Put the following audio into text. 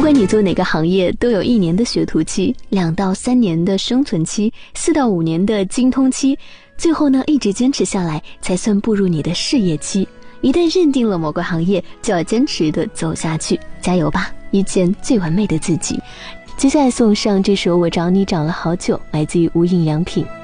管你做哪个行业，都有1年的学徒期，2到3年的生存期，4到5年的精通期，最后呢，一直坚持下来才算步入你的事业期。一旦认定了某个行业，就要坚持的走下去，加油吧，遇见最完美的自己。接下来送上这首《我找你找了好久》，来自于无印良品。